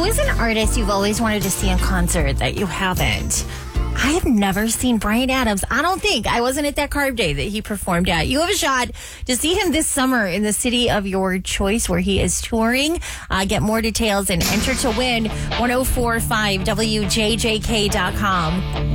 is an artist you've always wanted to see in concert that you haven't? I have never seen Bryan Adams. I don't think. I wasn't at that Carb Day that he performed at. You have a shot to see him this summer in the city of your choice where he is touring. Get more details and enter to win 1045wjjk.com.